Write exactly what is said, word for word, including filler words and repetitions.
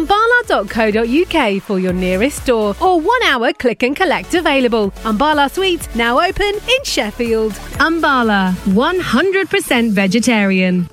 umbala dot co dot uk for your nearest store, or one hour click and collect available. Umbala Sweets now open in Sheffield. Umbala, one hundred percent vegetarian.